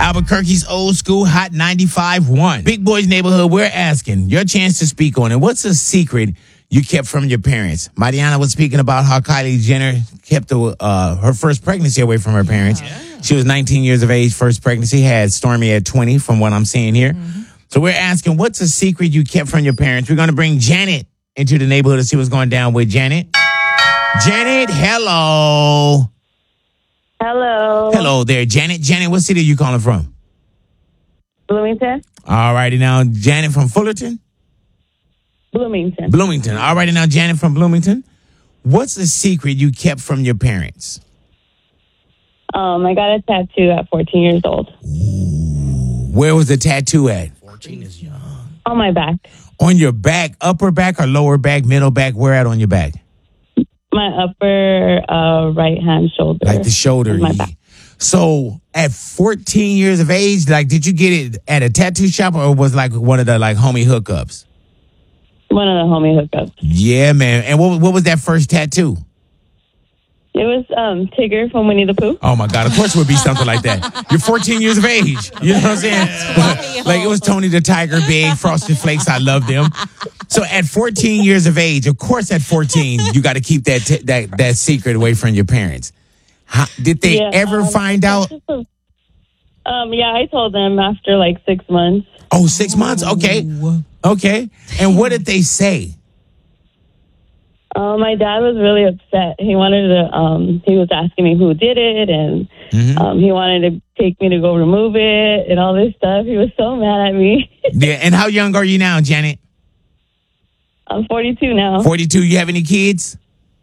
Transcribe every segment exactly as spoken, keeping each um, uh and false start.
Albuquerque's old school hot ninety-five point one. Big Boys Neighborhood, we're asking your chance to speak on it. What's a secret you kept from your parents? Mariana was speaking about how Kylie Jenner kept the, uh, her first pregnancy away from her parents. Yeah. She was nineteen years of age, first pregnancy, had Stormy at twenty from what I'm seeing here. Mm-hmm. So we're asking, what's a secret you kept from your parents? We're going to bring Janet into the neighborhood to see what's going down with Janet. Janet, hello. Hello. Hello there, Janet. Janet, what city are you calling from? Bloomington. All righty now, Janet from Fullerton? Bloomington. Bloomington. All righty now, Janet from Bloomington. What's the secret you kept from your parents? Um, I got a tattoo at fourteen years old. Ooh, where was the tattoo at? fourteen is young. On my back. On your back, upper back or lower back, middle back? Where at on your back? My upper uh, right hand shoulder. Like the shoulder. My back. So at fourteen years of age, like, did you get it at a tattoo shop or was like one of the like homie hookups? One of the homie hookups. Yeah, man. And what what was that first tattoo? It was um, Tigger from Winnie the Pooh. Oh, my God. Of course it would be something like that. You're fourteen years of age. You know what I'm saying? Like, it was Tony the Tiger, Big, Frosted Flakes. I love them. So at fourteen years of age, of course at fourteen, you got to keep that t- that that secret away from your parents. How, did they yeah, ever um, find out? A, um, yeah, I told them after like six months. Oh, six months? Okay. Okay. And what did they say? Uh, my dad was really upset. He wanted to, um, he was asking me who did it, and mm-hmm. um, he wanted to take me to go remove it and all this stuff. He was so mad at me. Yeah. And how young are you now, Janet? I'm forty-two now. forty-two. You have any kids?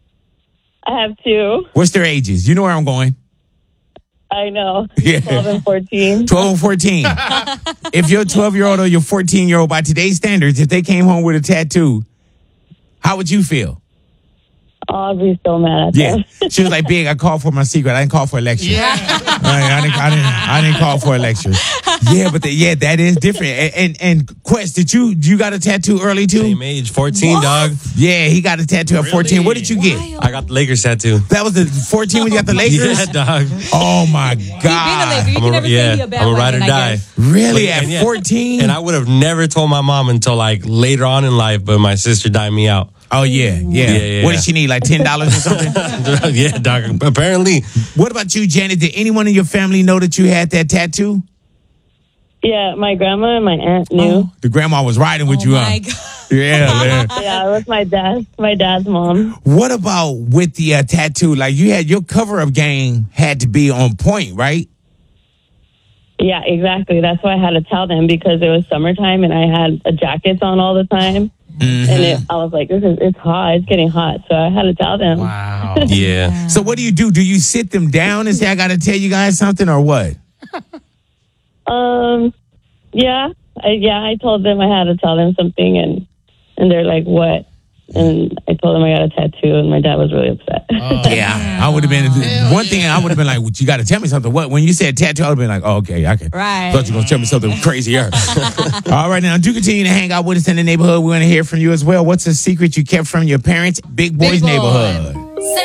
I have two. What's their ages? You know where I'm going. I know. Yeah. twelve and fourteen. twelve and fourteen. If your twelve-year-old or your fourteen-year-old, by today's standards, if they came home with a tattoo, how would you feel? Oh, I'd be so mad at yeah. them. She was like, Big, I called for my secret. I didn't call for a lecture. Yeah. I, I, didn't, I, didn't, I didn't call for a lecture. Yeah, but the, yeah, that is different. And, and and Quest, did you you got a tattoo early too? Same age, fourteen, what? Dog. Yeah, he got a tattoo at really? fourteen. What did you get? Wild. I got the Lakers tattoo. That was the fourteen when you got the Lakers? Yeah, dog. Oh, my God. You can never yeah, say a bad I'm a ride or die. Really? But, at yeah, fourteen? And I would have never told my mom until like later on in life, but my sister died me out. Oh, yeah, yeah. yeah, yeah what did she need, like ten dollars or something? Yeah, dog. Apparently. What about you, Janet? Did anyone in your family know that you had that tattoo? Yeah, my grandma and my aunt knew. Oh, the grandma was riding with oh you, my huh? God. Yeah, man. Yeah, it was my dad, my dad's mom. What about with the uh, tattoo? Like, you had your cover-up game had to be on point, right? Yeah, exactly. That's why I had to tell them, because it was summertime and I had a jackets on all the time. Mm-hmm. And it, I was like, this is, it's hot. It's getting hot. So I had to tell them. Wow. Yeah. So what do you do? Do you sit them down and say, I got to tell you guys something, or what? um, yeah. I, yeah, I told them I had to tell them something, and, and they're like, what? And I told them I got a tattoo, and my dad was really upset. Oh, yeah, I would have been, Hell one yeah. thing I would have been like, well, you got to tell me something. What? When you said tattoo, I would have been like, oh, okay, I can. Right. Thought you were going to tell me something crazier. All right, now, do continue to hang out with us in the neighborhood. We're going to hear from you as well. What's a secret you kept from your parents? Big Boys Big Boy. Neighborhood.